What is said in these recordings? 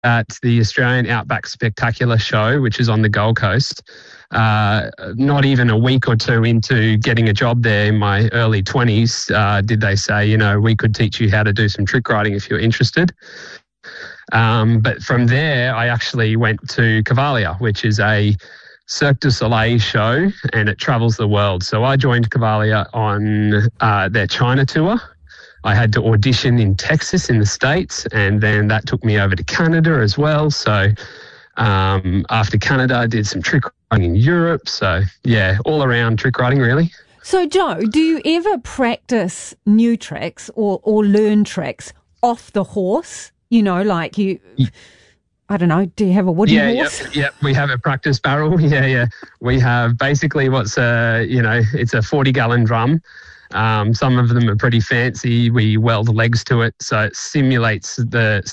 at the Australian Outback Spectacular show, which is on the Gold Coast. Not even a week or two into getting a job there in my early 20s, did they say, you know, we could teach you how to do some trick riding if you're interested. But from there, I actually went to Cavalia, which is a Cirque du Soleil show, and it travels the world. So I joined Cavalia on their China tour. I had to audition in Texas in the States, and then that took me over to Canada as well. So after Canada, I did some trick riding in Europe. So, yeah, all around trick riding, really. So, Joe, do you ever practice new tricks or learn tricks off the horse? You know, like you... I don't know, do you have a wooden horse? Yeah, we have a practice barrel. Yeah. We have basically it's a 40-gallon drum. Some of them are pretty fancy. We weld legs to it, so it stimulates the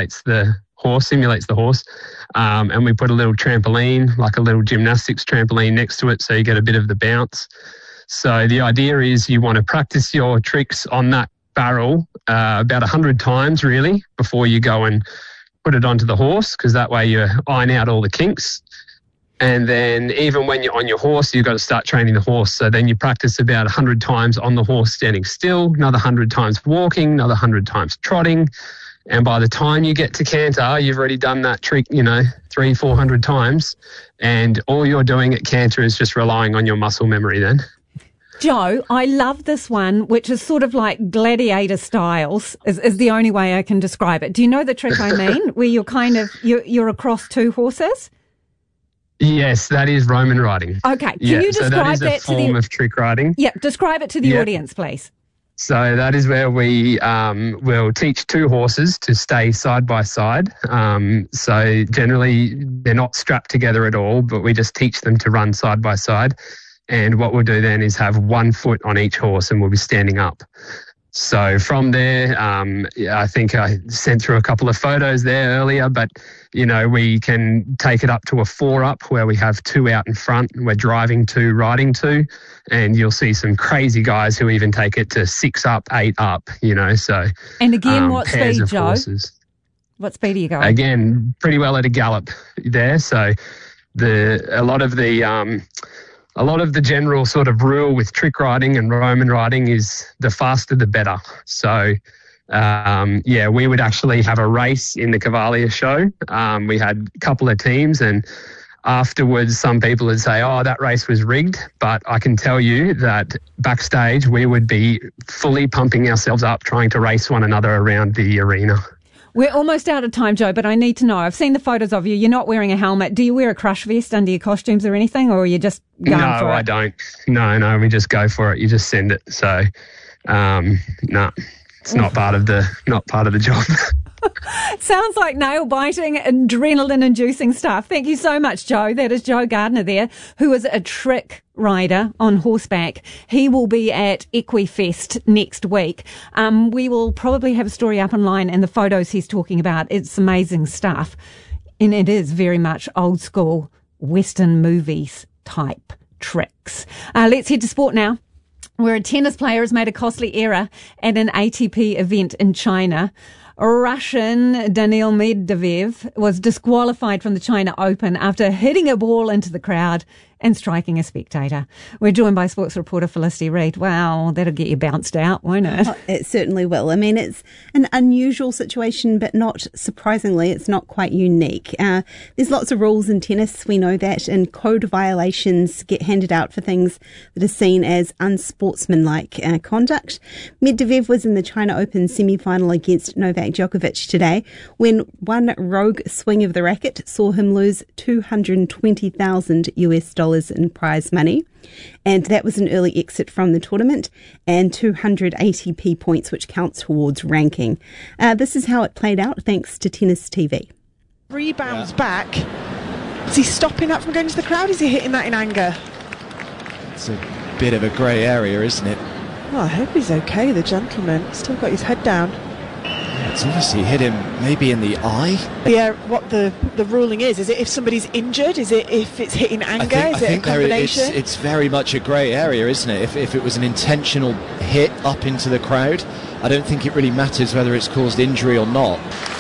horse. And we put a little trampoline, like a little gymnastics trampoline next to it, so you get a bit of the bounce. So the idea is you want to practice your tricks on that barrel about 100 times, really, before you go and put it onto the horse, because that way you iron out all the kinks. And then even when you're on your horse, you've got to start training the horse. So then you practice about 100 times on the horse standing still, another 100 times walking, another 100 times trotting. And by the time you get to canter, you've already done that trick, 300-400 times. And all you're doing at canter is just relying on your muscle memory then. Joe, I love this one, which is sort of like gladiator styles, is the only way I can describe it. Do you know the trick I mean, where you're across two horses? Yes, that is Roman riding. Okay, can you describe that is a form of trick riding? Yeah, describe it to the audience, please. So that is where we will teach two horses to stay side by side. So generally they're not strapped together at all, but we just teach them to run side by side. And what we'll do then is have 1 foot on each horse, and we'll be standing up. So from there, I think I sent through a couple of photos there earlier, but, we can take it up to a 4 up where we have 2 out in front and we're driving 2, riding 2. And you'll see some crazy guys who even take it to 6 up, 8 up, so. And again, what speed, Joe? Horses. What speed are you going? Again, pretty well at a gallop there. So a lot of the general sort of rule with trick riding and Roman riding is the faster the better. So, we would actually have a race in the Cavalia show. We had a couple of teams, and afterwards some people would say, oh, that race was rigged. But I can tell you that backstage we would be fully pumping ourselves up trying to race one another around the arena. We're almost out of time, Joe, but I need to know. I've seen the photos of you. You're not wearing a helmet. Do you wear a crush vest under your costumes or anything, or are you just going for it? No, I don't. No, we just go for it. You just send it. So, no, it's not part of the job. Sounds like nail-biting, adrenaline-inducing stuff. Thank you so much, Joe. That is Joe Gardner there, who is a trick rider on horseback. He will be at Equifest next week. We will probably have a story up online and the photos he's talking about. It's amazing stuff. And it is very much old-school Western movies type tricks. Let's head to sport now, where a tennis player has made a costly error at an ATP event in China. Russian Daniil Medvedev was disqualified from the China Open after hitting a ball into the crowd and striking a spectator. We're joined by sports reporter Felicity Reid. Wow, that'll get you bounced out, won't it? Oh, it certainly will. I mean, it's an unusual situation, but not surprisingly, it's not quite unique. There's lots of rules in tennis, we know that, and code violations get handed out for things that are seen as unsportsmanlike conduct. Medvedev was in the China Open semi-final against Novak Djokovic today when one rogue swing of the racket saw him lose $220,000 in prize money. And that was an early exit from the tournament and 200 ATP points, which counts towards ranking. This is how it played out, thanks to Tennis TV. Rebounds back. Is he stopping that from going to the crowd? Is he hitting that in anger? It's a bit of a grey area, isn't it? Well, I hope he's okay, the gentleman. Still got his head down. It's obviously hit him maybe in the eye. Yeah, what the ruling is it if somebody's injured? Is it if it's hitting anger? Is it a combination? It's very much a grey area, isn't it? If it was an intentional hit up into the crowd, I don't think it really matters whether it's caused injury or not.